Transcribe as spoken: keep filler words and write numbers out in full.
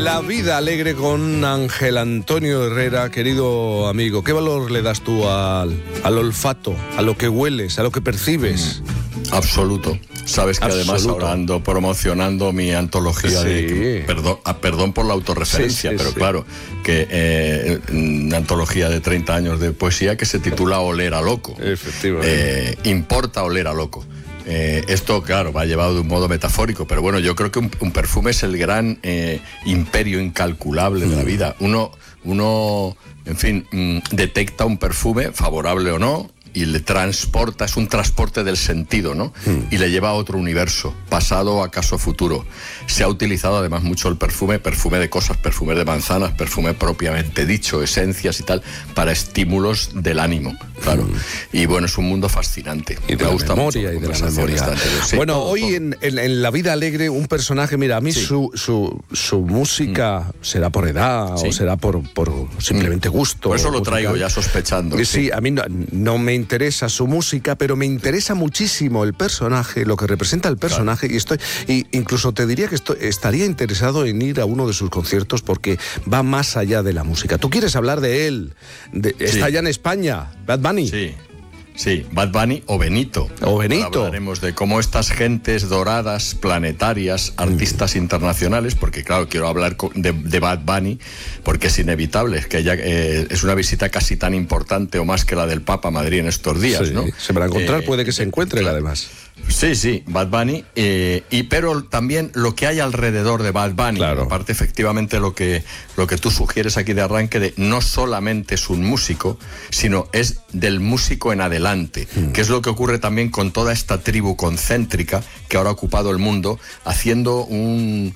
La vida alegre con Ángel Antonio Herrera, querido amigo. ¿Qué valor le das tú al, al olfato, a lo que hueles, a lo que percibes? Mm, absoluto. Sabes que Absoluto. Además ahora ando promocionando mi antología Sí. de... Perdón, ah, perdón por la autorreferencia, Sí, sí, pero sí. claro, que eh, una antología de treinta años de poesía que se titula Oler a loco. Efectivamente. Eh, importa oler a loco. Eh, esto, claro, va llevado de un modo metafórico, pero bueno, yo creo que un, un perfume es el gran eh, imperio incalculable de la vida. Uno, uno en fin, mm, detecta un perfume, favorable o no, y le transporta, es un transporte del sentido, ¿no? Mm. Y le lleva a otro universo, pasado, acaso futuro. Se ha utilizado además mucho el perfume, perfume de cosas, perfume de manzanas, perfume propiamente dicho, esencias y tal, para estímulos del ánimo, claro. Mm. Y bueno, es un mundo fascinante. Y de Me la gusta memoria mucho y de la memoria. Sí, bueno, todo, hoy todo. En, en, en La Vida Alegre, un personaje, mira, a mí sí. su, su, su música mm. será por edad sí. o será por, por simplemente gusto. Por eso lo musical. traigo ya sospechando. Sí, sí. a mí no, no me interesa su música, pero me interesa muchísimo el personaje, lo que representa el personaje, claro. y estoy, y incluso te diría que estoy, estaría interesado en ir a uno de sus conciertos porque va más allá de la música. ¿Tú quieres hablar de él? De, sí. ¿Está allá en España? Bad Bunny. Sí. Sí, Bad Bunny o Benito. O Benito. Ahora hablaremos de cómo estas gentes doradas, planetarias, artistas mm. internacionales, porque claro, quiero hablar de, de Bad Bunny, porque es inevitable, es que ya eh, es una visita casi tan importante o más que la del Papa a Madrid en estos días, sí, ¿no? Se va a encontrar, eh, puede que se encuentre claro. además. Sí, sí, Bad Bunny, eh, y pero también lo que hay alrededor de Bad Bunny, claro. aparte efectivamente lo que, lo que tú sugieres aquí de arranque, de no solamente es un músico, sino es del músico en adelante, mm. que es lo que ocurre también con toda esta tribu concéntrica que ahora ha ocupado el mundo, haciendo un,